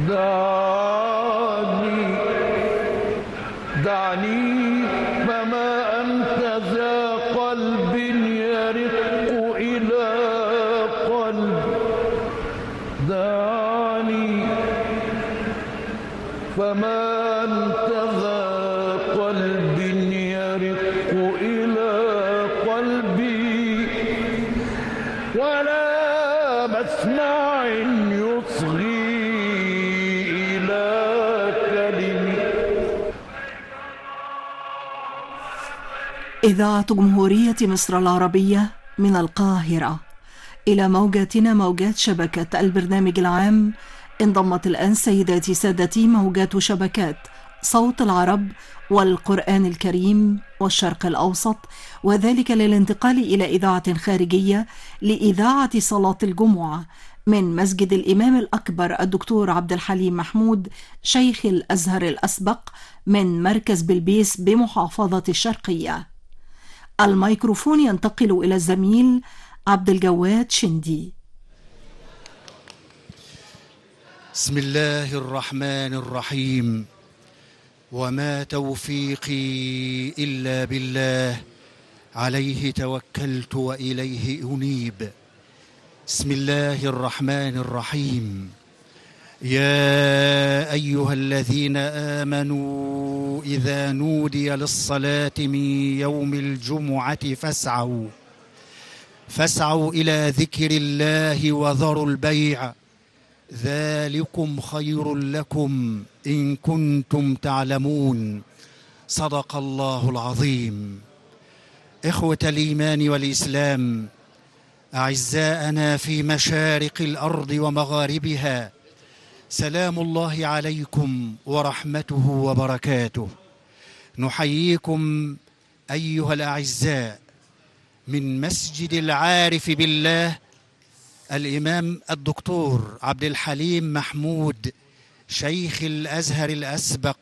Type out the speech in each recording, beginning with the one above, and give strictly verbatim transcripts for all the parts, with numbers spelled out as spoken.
دعني دعني فما أنت ذا قلب يرق إلى قلب. دعني فما أنت ذا قلب يرق إلى قلبي، ولا مسمع يصغي إلى كلمي. إذاعة جمهورية مصر العربية من القاهرة. إلى موجاتنا موجات شبكة البرنامج العام انضمت الآن سيداتي سادتي موجات شبكات صوت العرب والقرآن الكريم والشرق الأوسط، وذلك للانتقال إلى إذاعة خارجية لإذاعة صلاة الجمعة من مسجد الإمام الأكبر الدكتور عبد الحليم محمود شيخ الأزهر الأسبق من مركز بلبيس بمحافظة الشرقية. الميكروفون ينتقل إلى الزميل عبد الجواد شندي. بسم الله الرحمن الرحيم. وما توفيقي إلا بالله، عليه توكلت وإليه أنيب. بسم الله الرحمن الرحيم. يا أيها الذين آمنوا إذا نودي للصلاة من يوم الجمعة فاسعوا فاسعوا إلى ذكر الله وذروا البيع، ذلكم خير لكم إن كنتم تعلمون. صدق الله العظيم. إخوة الإيمان والإسلام، أعزاءنا في مشارق الأرض ومغاربها، سلام الله عليكم ورحمته وبركاته. نحييكم أيها الأعزاء من مسجد العارف بالله الإمام الدكتور عبد الحليم محمود شيخ الأزهر الأسبق،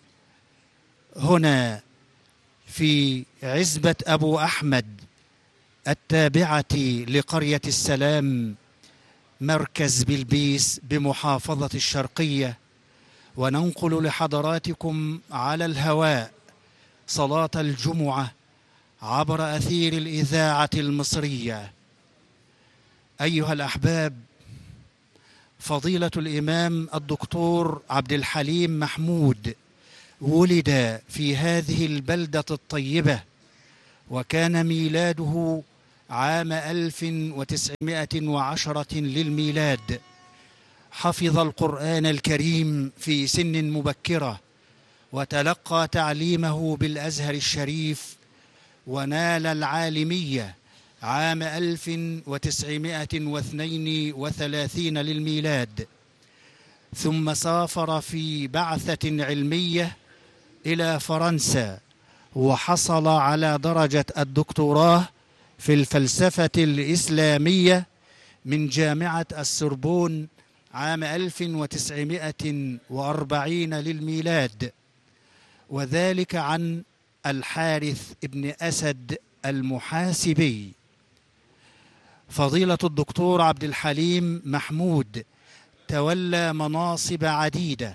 هنا في عزبة أبو أحمد التابعة لقرية السلام مركز بلبيس بمحافظة الشرقية، وننقل لحضراتكم على الهواء صلاة الجمعة عبر أثير الإذاعة المصرية. أيها الأحباب، فضيلة الإمام الدكتور عبد الحليم محمود ولد في هذه البلدة الطيبة، وكان ميلاده عام ألف وتسعمائة وعشرة للميلاد. حفظ القرآن الكريم في سن مبكرة، وتلقى تعليمه بالأزهر الشريف، ونال العالمية عام ألف وتسعمائة واثنين وثلاثين للميلاد، ثم سافر في بعثة علمية إلى فرنسا، وحصل على درجة الدكتوراه في الفلسفة الإسلامية من جامعة السوربون عام ألف وتسعمائة وأربعين للميلاد، وذلك عن الحارث ابن أسد المحاسبي. فضيلة الدكتور عبد الحليم محمود تولى مناصب عديدة،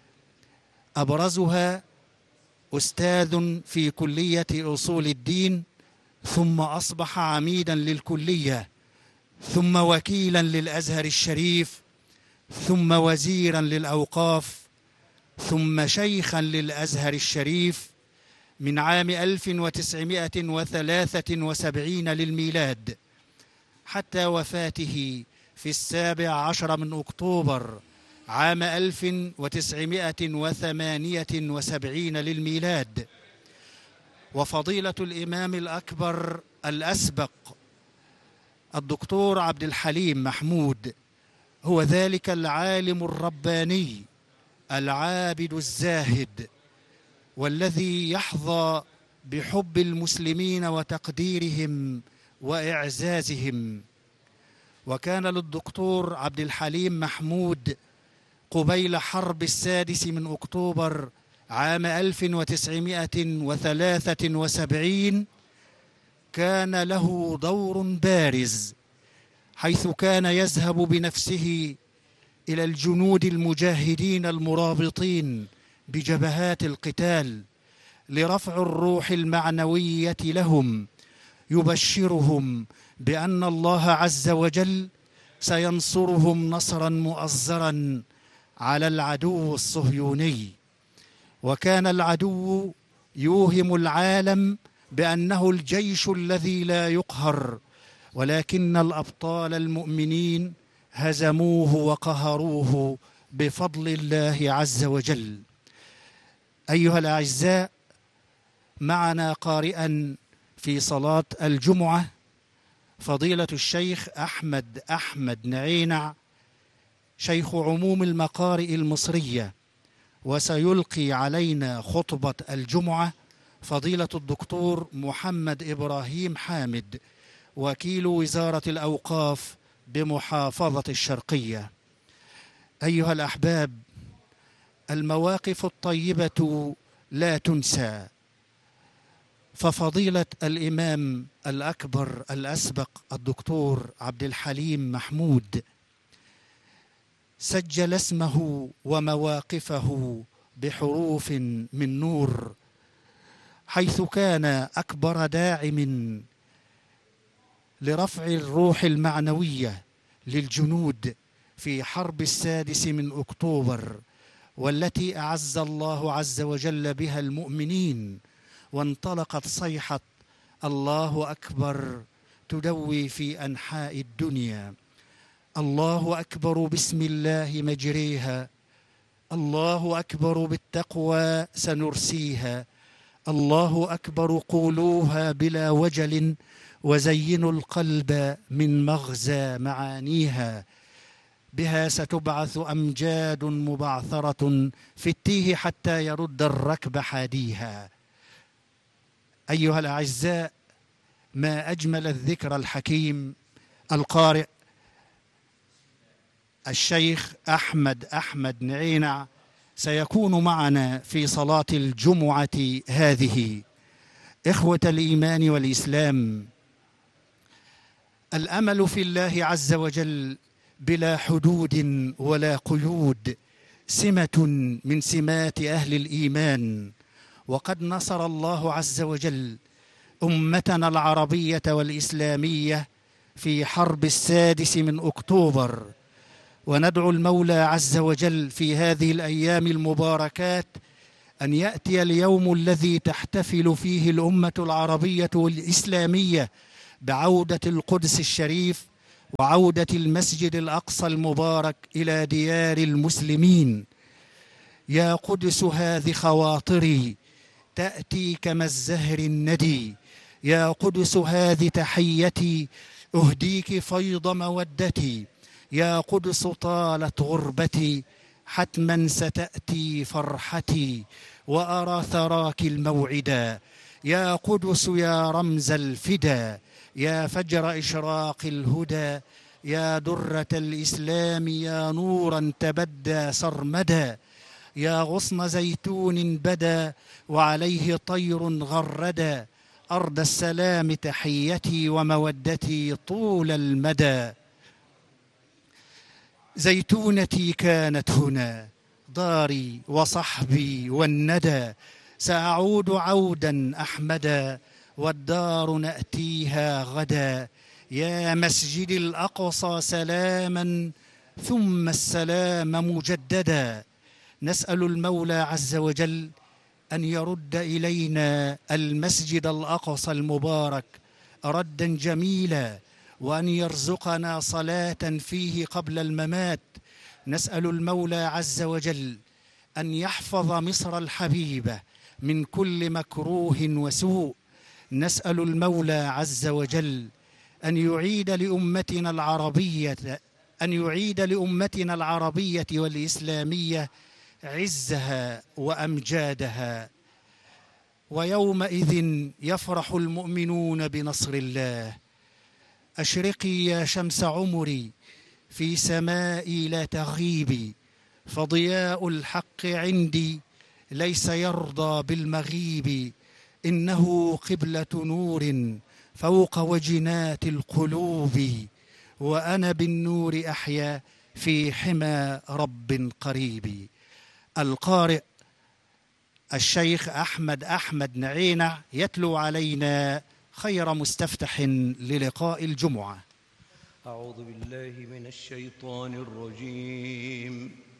أبرزها أستاذ في كلية أصول الدين، ثم أصبح عميدا للكلية، ثم وكيلا للأزهر الشريف، ثم وزيرا للأوقاف، ثم شيخا للأزهر الشريف من عام ألف وتسعمائة وثلاثة وسبعين للميلاد حتى وفاته في السابع عشر من أكتوبر عام ألف وتسعمائة وثمانية وسبعين للميلاد. وفضيلة الإمام الأكبر الأسبق الدكتور عبد الحليم محمود هو ذلك العالم الرباني العابد الزاهد، والذي يحظى بحب المسلمين وتقديرهم وإعزازهم. وكان للدكتور عبد الحليم محمود قبيل حرب السادس من أكتوبر عام ألف وتسعمائة وثلاثة وسبعين كان له دور بارز، حيث كان يذهب بنفسه إلى الجنود المجاهدين المرابطين بجبهات القتال لرفع الروح المعنوية لهم، يبشرهم بأن الله عز وجل سينصرهم نصرا مؤزرا على العدو الصهيوني. وكان العدو يوهم العالم بأنه الجيش الذي لا يقهر، ولكن الأبطال المؤمنين هزموه وقهروه بفضل الله عز وجل. أيها الأعزاء، معنا قارئا في صلاة الجمعة فضيلة الشيخ أحمد أحمد نعينع، شيخ عموم المقارئ المصرية، وسيلقي علينا خطبة الجمعة فضيلة الدكتور محمد إبراهيم حامد، وكيل وزارة الأوقاف بمحافظة الشرقية. أيها الأحباب، المواقف الطيبة لا تنسى، ففضيلة الإمام الأكبر الأسبق الدكتور عبد الحليم محمود سجل اسمه ومواقفه بحروف من نور، حيث كان أكبر داعم لرفع الروح المعنوية للجنود في حرب السادس من أكتوبر، والتي أعز الله عز وجل بها المؤمنين، وانطلقت صيحة الله أكبر تدوي في أنحاء الدنيا. الله أكبر بسم الله مجريها، الله أكبر بالتقوى سنرسيها، الله أكبر قولوها بلا وجل، وزينوا القلب من مغزى معانيها، بها ستبعث أمجاد مبعثرة في التيه حتى يرد الركب حاديها. أيها الأعزاء، ما أجمل الذكر الحكيم. القارئ الشيخ أحمد أحمد نعينع سيكون معنا في صلاة الجمعة هذه. إخوة الإيمان والإسلام، الأمل في الله عز وجل بلا حدود ولا قيود سمة من سمات أهل الإيمان، وقد نصر الله عز وجل أمتنا العربية والإسلامية في حرب السادس من أكتوبر، وندعو المولى عز وجل في هذه الأيام المباركات أن يأتي اليوم الذي تحتفل فيه الأمة العربية والإسلامية بعودة القدس الشريف وعودة المسجد الأقصى المبارك إلى ديار المسلمين. يا قدس هذه خواطري تأتي كما الزهر الندي، يا قدس هذه تحيتي أهديك فيض مودتي، يا قدس طالت غربتي حتما ستأتي فرحتي، وأرى ثراك الموعدا، يا قدس يا رمز الفدا، يا فجر إشراق الهدى، يا درة الإسلام، يا نورا تبدى سرمدا، يا غصن زيتون بدا وعليه طير غردا، أرض السلام تحيتي ومودتي طول المدى. زيتونتي كانت هنا داري وصحبي والندى، سأعود عودا أحمدا والدار نأتيها غدا، يا مسجد الأقصى سلاما ثم السلام مجددا. نسأل المولى عز وجل أن يرد إلينا المسجد الأقصى المبارك ردا جميلا، وأن يرزقنا صلاة فيه قبل الممات. نسأل المولى عز وجل أن يحفظ مصر الحبيبة من كل مكروه وسوء. نسأل المولى عز وجل أن يعيد لأمتنا العربية أن يعيد لأمتنا العربية والإسلامية عزها وأمجادها، ويومئذ يفرح المؤمنون بنصر الله. أشرقي يا شمس عمري في سمائي لا تغيبي، فضياء الحق عندي ليس يرضى بالمغيب، إنه قبلة نور فوق وجنات القلوب، وأنا بالنور أحيا في حمى رب قريب. القارئ الشيخ أحمد أحمد نعينع يتلو علينا خير مستفتح للقاء الجمعة. أعوذ بالله من الشيطان الرجيم.